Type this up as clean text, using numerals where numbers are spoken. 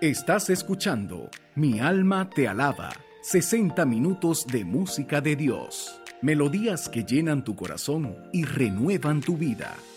Estás escuchando Mi alma te alaba, 60 minutos de música de Dios, melodías que llenan tu corazón y renuevan tu vida.